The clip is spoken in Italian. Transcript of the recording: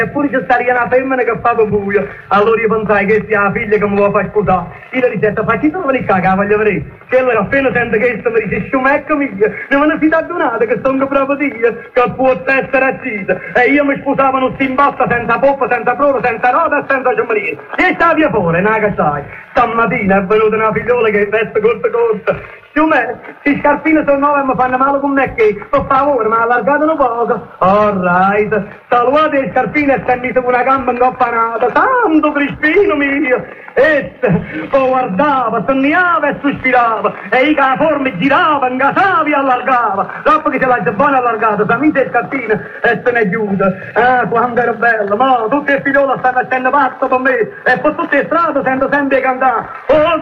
Eppure c'è stata una femmina che ha fatto buio. Allora io pensai che sia la figlia che mi vuole far sposare. Io gli ho detto, facci solo venire qua, che la voglio vedere. Che allora appena sente che mi dice, sciumecco mia, ne me ne si dà donata che sono proprio io, che può essere accisa. E io mi sposavo non si imbotta, senza poppa, senza prova, senza roda e senza giammarino. E sta via fuori, non che sai. Stamattina è venuta una figliola che veste corta. Se scarpine sono nuove e mi fanno male con me che, per favore, mi allargatelo poco. All right. Salvate le scarpine e sentite una gamba ingoppanata. Santo Crispino mio! Lo guardava, sognava e sospirava. E io che la forma girava, ingasava e allargava. Dopo che se l'ha già buona allargata, si mise le scarpine e se ne è chiusa. Ah, quando era bella. Ma tutte le figliole stanno facendo pazzo per me. E per tutte le strade sento sempre cantare. Oh,